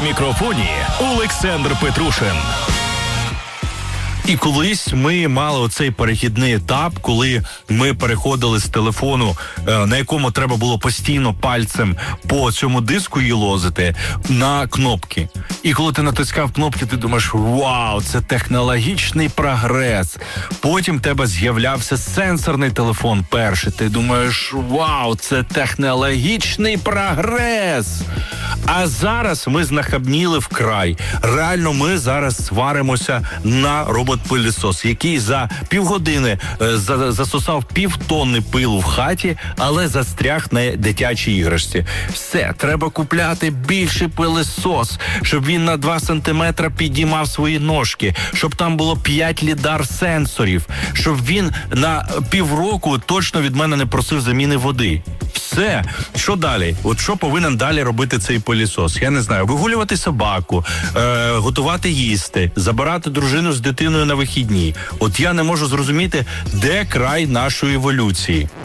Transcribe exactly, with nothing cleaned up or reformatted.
При мікрофоні Олександр Петрушин. І колись ми мали оцей перехідний етап, коли ми переходили з телефону, на якому треба було постійно пальцем по цьому диску їлозити, на кнопки. І коли ти натискав кнопки, ти думаєш, вау, це технологічний прогрес. Потім в тебе з'являвся сенсорний телефон перший. Ти думаєш, вау, це технологічний прогрес. А зараз ми знахабніли вкрай. Реально, ми зараз сваримося на робот-пилісос, який за півгодини е, за, засосав півтонни пилу в хаті, але застряг на дитячій іграшці. Все, треба купляти більший пилісос, щоб він на два сантиметри підіймав свої ножки, щоб там було п'ять лідар-сенсорів, щоб він на півроку точно від мене не просив заміни води. Все. Що далі? От що повинен далі робити цей пилісос? Я не знаю. Вигулювати собаку, е, готувати їсти, забирати дружину з дитиною на вихідні. От я не можу зрозуміти, де край нашої еволюції.